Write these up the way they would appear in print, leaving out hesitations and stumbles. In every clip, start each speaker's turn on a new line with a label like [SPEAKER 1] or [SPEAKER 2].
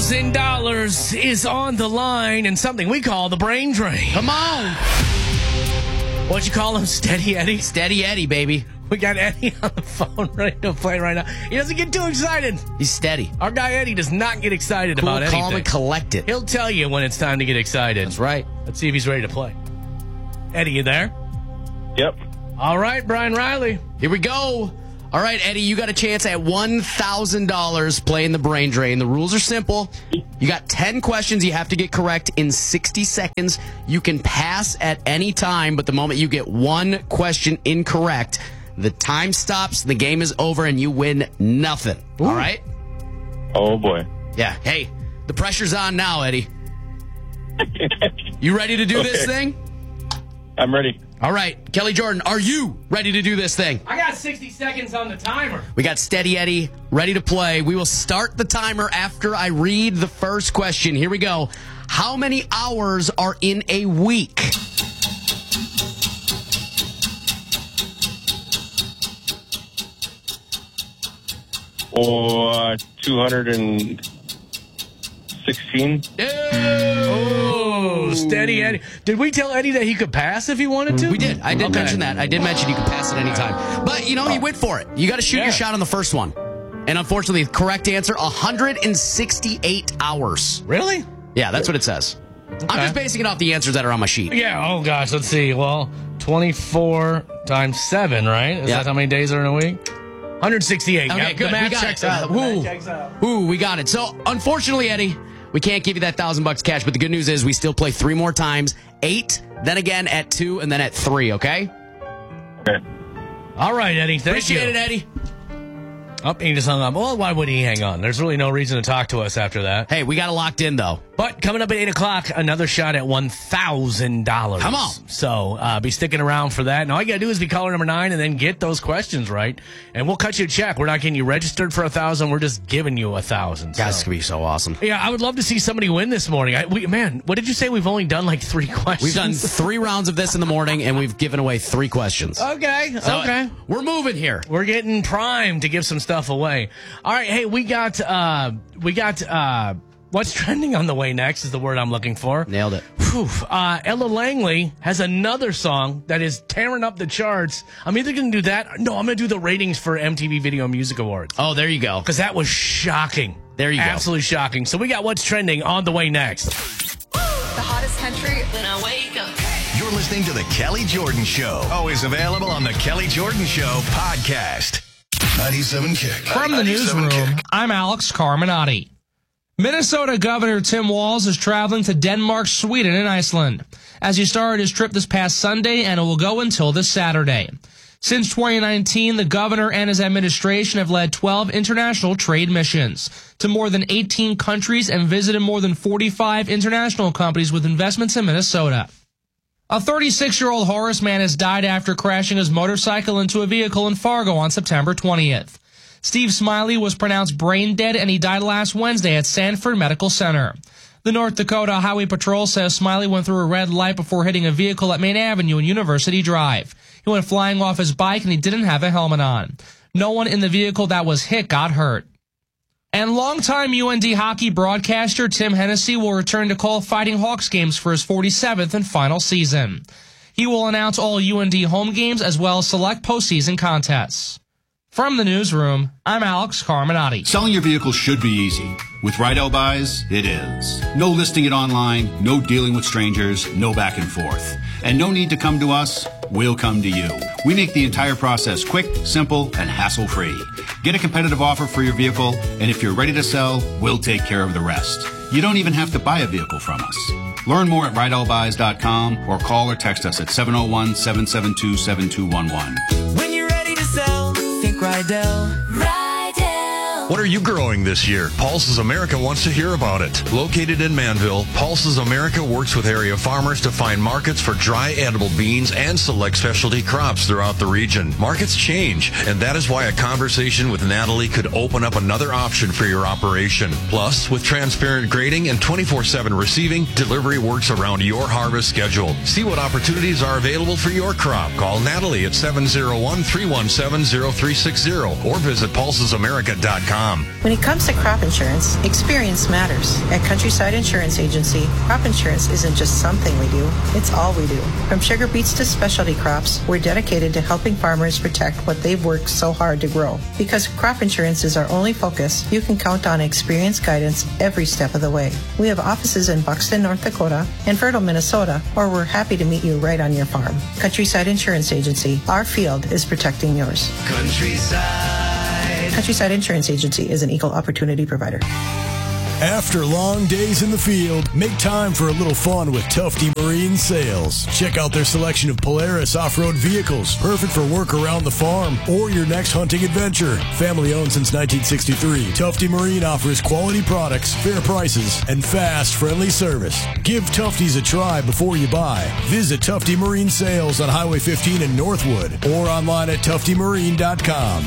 [SPEAKER 1] $1,000 is on the line and something we call the brain drain.
[SPEAKER 2] Come on.
[SPEAKER 1] What'd you call him? Steady Eddie?
[SPEAKER 2] Steady Eddie, baby.
[SPEAKER 1] We got Eddie on the phone ready to play right now. He doesn't get too excited.
[SPEAKER 2] He's steady.
[SPEAKER 1] Our guy Eddie does not get excited
[SPEAKER 2] Cool,
[SPEAKER 1] about anything.
[SPEAKER 2] calm, and collected.
[SPEAKER 1] He'll tell you when it's time to get excited.
[SPEAKER 2] That's right.
[SPEAKER 1] Let's see if he's ready to play. Eddie, you there?
[SPEAKER 3] Yep.
[SPEAKER 1] All right, Brian Riley.
[SPEAKER 2] Here we go. All right, Eddie, you got a chance at $1,000 playing the brain drain. The rules are simple. You got 10 questions you have to get correct in 60 seconds. You can pass at any time, but the moment you get one question incorrect, the time stops, the game is over, and you win nothing.
[SPEAKER 1] Ooh.
[SPEAKER 2] All right?
[SPEAKER 3] Oh, boy.
[SPEAKER 2] Yeah. Hey, the pressure's on now, Eddie. You ready to do this thing?
[SPEAKER 3] I'm ready.
[SPEAKER 2] All right. Kelly Jordan, are you ready to do this thing?
[SPEAKER 1] I got 60 seconds on the timer.
[SPEAKER 2] We got Steady Eddie ready to play. We will start the timer after I read the first question. Here we go. How many hours are in a week?
[SPEAKER 3] Oh, 216.
[SPEAKER 1] Oh, Steady Eddie. Did we tell Eddie that he could pass if he wanted to?
[SPEAKER 2] We did. I did
[SPEAKER 1] Okay.
[SPEAKER 2] mention that. I did mention you could pass at any time. But, you know, he went for it. You got to shoot
[SPEAKER 1] Yeah.
[SPEAKER 2] your shot on the first one. And unfortunately, the correct answer, 168 hours.
[SPEAKER 1] Really?
[SPEAKER 2] Yeah, that's what it says. I'm just basing it off the answers that are on my sheet.
[SPEAKER 1] Yeah. Oh, gosh. Let's see. Well, 24 times 7, right? Is
[SPEAKER 2] Yeah.
[SPEAKER 1] that how many days are in a week? 168.
[SPEAKER 2] Okay,
[SPEAKER 1] Yep,
[SPEAKER 2] good.
[SPEAKER 1] The math
[SPEAKER 2] We got
[SPEAKER 1] checks
[SPEAKER 2] it.
[SPEAKER 1] out. The
[SPEAKER 2] Ooh.
[SPEAKER 1] math checks out.
[SPEAKER 2] Ooh, we got it. So, unfortunately, Eddie, we can't give you that $1,000 cash, but the good news is we still play 3 more times. 8, then again at 2, and then at 3, okay?
[SPEAKER 3] Okay.
[SPEAKER 1] All right, Eddie. Thank
[SPEAKER 2] Appreciate
[SPEAKER 1] you.
[SPEAKER 2] it, Eddie.
[SPEAKER 1] Oh, he just hung up. Well, why would he hang on? There's really no reason to talk to us after that.
[SPEAKER 2] Hey, we got it locked in, though.
[SPEAKER 1] But coming up at 8 o'clock, another shot at $1,000.
[SPEAKER 2] Come on.
[SPEAKER 1] So be sticking around for that. And all you got to do is be caller number 9 and then get those questions right. And we'll cut you a check. We're not getting you registered for $1,000. We're just giving you $1,000.
[SPEAKER 2] Guys, this could be so awesome.
[SPEAKER 1] Yeah, I would love to see somebody win this morning. Man, what did you say? We've only done like 3 questions.
[SPEAKER 2] We've done 3 rounds of this in the morning, and we've given away 3 questions.
[SPEAKER 1] Okay.
[SPEAKER 2] So,
[SPEAKER 1] okay.
[SPEAKER 2] We're moving here.
[SPEAKER 1] We're getting primed to give some stuff away. All right, hey, we got what's trending on the way next is the word I'm looking for.
[SPEAKER 2] Nailed it.
[SPEAKER 1] Whew. Ella Langley has another song that is tearing up the charts. I'm either going to do that. No, I'm going to do the ratings for MTV Video Music Awards.
[SPEAKER 2] Oh, there you go.
[SPEAKER 1] Because that was shocking.
[SPEAKER 2] There you go.
[SPEAKER 1] Absolutely shocking. So we got what's trending on the way next.
[SPEAKER 4] The hottest country when I wake up.
[SPEAKER 5] You're listening to The Kelly Jordan Show. Always available on The Kelly Jordan Show podcast. 97 Kick.
[SPEAKER 6] From the
[SPEAKER 5] 97
[SPEAKER 6] newsroom,
[SPEAKER 5] Kick.
[SPEAKER 6] I'm Alex Carminati. Minnesota Governor Tim Walz is traveling to Denmark, Sweden, and Iceland as he started his trip this past Sunday, and it will go until this Saturday. Since 2019, the governor and his administration have led 12 international trade missions to more than 18 countries and visited more than 45 international companies with investments in Minnesota. A 36-year-old Horace man has died after crashing his motorcycle into a vehicle in Fargo on September 20th. Steve Smiley was pronounced brain dead, and he died last Wednesday at Sanford Medical Center. The North Dakota Highway Patrol says Smiley went through a red light before hitting a vehicle at Main Avenue and University Drive. He went flying off his bike, and he didn't have a helmet on. No one in the vehicle that was hit got hurt. And longtime UND hockey broadcaster Tim Hennessy will return to call Fighting Hawks games for his 47th and final season. He will announce all UND home games as well as select postseason contests. From the newsroom, I'm Alex Carminati.
[SPEAKER 7] Selling your vehicle should be easy. With Rydell Buys, it is. No listing it online, no dealing with strangers, no back and forth. And no need to come to us, we'll come to you. We make the entire process quick, simple, and hassle-free. Get a competitive offer for your vehicle, and if you're ready to sell, we'll take care of the rest. You don't even have to buy a vehicle from us. Learn more at RydellBuys.com or call or text us at 701-772-7211.
[SPEAKER 8] When you're ready to sell, think Rydell.
[SPEAKER 5] What are you growing this year? Pulses America wants to hear about it. Located in Manville, Pulses America works with area farmers to find markets for dry edible beans and select specialty crops throughout the region. Markets change, and that is why a conversation with Natalie could open up another option for your operation. Plus, with transparent grading and 24/7 receiving, delivery works around your harvest schedule. See what opportunities are available for your crop. Call Natalie at 701-317-0360 or visit pulsesamerica.com Countryside.com.
[SPEAKER 9] When it comes to crop insurance, experience matters. At Countryside Insurance Agency, crop insurance isn't just something we do, it's all we do. From sugar beets to specialty crops, we're dedicated to helping farmers protect what they've worked so hard to grow. Because crop insurance is our only focus, you can count on experienced guidance every step of the way. We have offices in Buxton, North Dakota, and Fertile, Minnesota, or we're happy to meet you right on your farm. Countryside Insurance Agency, our field is protecting yours. Countryside Insurance Agency is an equal opportunity provider.
[SPEAKER 10] After long days in the field, make time for a little fun with Tufty Marine Sales. Check out their selection of Polaris off-road vehicles, perfect for work around the farm or your next hunting adventure. Family owned since 1963, Tufty Marine offers quality products, fair prices, and fast, friendly service. Give Tufty's a try before you buy. Visit Tufty Marine Sales on Highway 15 in Northwood or online at tuftymarine.com.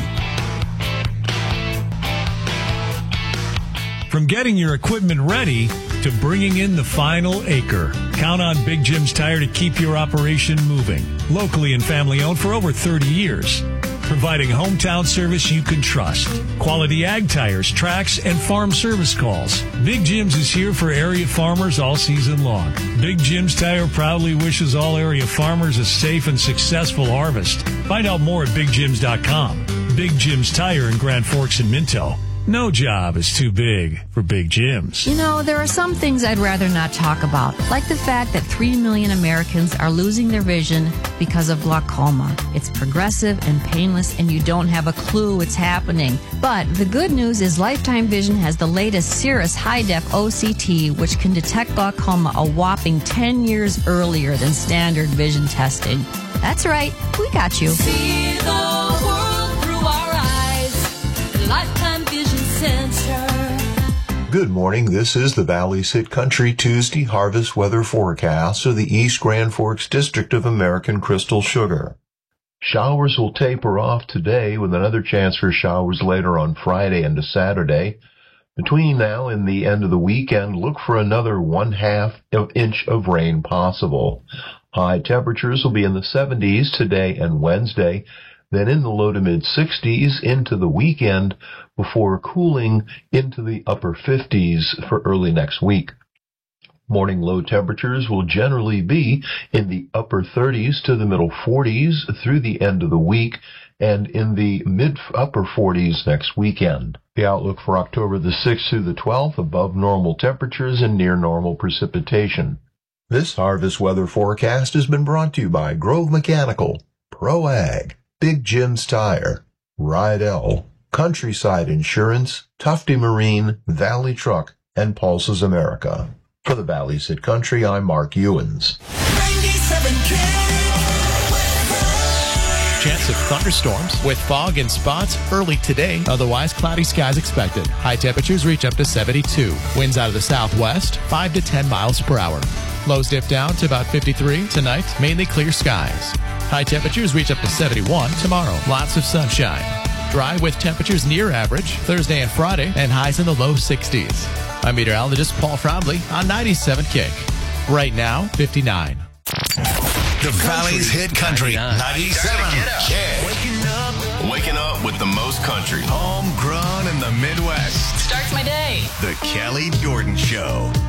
[SPEAKER 11] From getting your equipment ready to bringing in the final acre, count on Big Jim's Tire to keep your operation moving. Locally and family owned for over 30 years. Providing hometown service you can trust. Quality ag tires, tracks, and farm service calls. Big Jim's is here for area farmers all season long. Big Jim's Tire proudly wishes all area farmers a safe and successful harvest. Find out more at BigJims.com. Big Jim's Tire in Grand Forks and Minto. No job is too big for Big Jim's.
[SPEAKER 12] You know, there are some things I'd rather not talk about, like the fact that 3 million Americans are losing their vision because of glaucoma. It's progressive and painless, and you don't have a clue it's happening. But the good news is Lifetime Vision has the latest Cirrus High-Def OCT, which can detect glaucoma a whopping 10 years earlier than standard vision testing. That's right, we got you.
[SPEAKER 13] See the world through our eyes. Lifetime Vision Center.
[SPEAKER 14] Good morning. This is the Valley's Hit Country Tuesday harvest weather forecast of the East Grand Forks District of American Crystal Sugar. Showers will taper off today with another chance for showers later on Friday into Saturday. Between now and the end of the weekend, look for another 1/2 inch of rain possible. High temperatures will be in the 70s today and Wednesday, then in the low to mid 60s into the weekend before cooling into the upper 50s for early next week. Morning low temperatures will generally be in the upper 30s to the middle 40s through the end of the week and in the mid-upper 40s next weekend. The outlook for October the 6th through the 12th, above normal temperatures and near normal precipitation. This harvest weather forecast has been brought to you by Grove Mechanical, Pro Ag, Big Jim's Tire, Rydell, Countryside Insurance, Tufty Marine, Valley Truck, and Pulses America. For the Valley's Hit Country, I'm Mark Ewens.
[SPEAKER 15] Chance of thunderstorms with fog and spots early today. Otherwise, cloudy skies expected. High temperatures reach up to 72. Winds out of the southwest, 5 to 10 miles per hour. Lows dip down to about 53 tonight. Mainly clear skies. High temperatures reach up to 71 tomorrow. Lots of sunshine. Dry with temperatures near average Thursday and Friday and highs in the low 60s. I'm meteorologist Paul Frombley on 97 Kick. Right now, 59.
[SPEAKER 5] The Valley's Hit Country 97 Kick. Waking up with the most country. Homegrown in the Midwest.
[SPEAKER 4] Starts my day.
[SPEAKER 5] The Kelly Jordan Show.